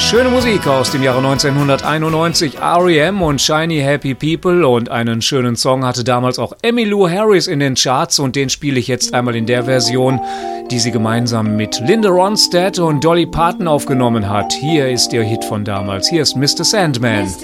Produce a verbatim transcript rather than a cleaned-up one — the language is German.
Schöne Musik aus dem Jahre neunzehnhunderteinundneunzig, R E M und Shiny Happy People, und einen schönen Song hatte damals auch Emmylou Harris in den Charts, und den spiele ich jetzt einmal in der Version, die sie gemeinsam mit Linda Ronstadt und Dolly Parton aufgenommen hat. Hier ist ihr Hit von damals, hier ist Mister Sandman.